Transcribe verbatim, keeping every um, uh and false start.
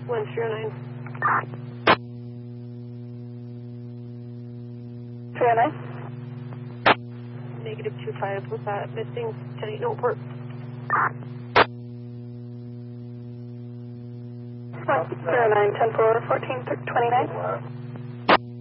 one zero nine. three oh nine. Negative two five with that missing ten eight Newport. one zero nine, ten four, fourteen twenty-nine.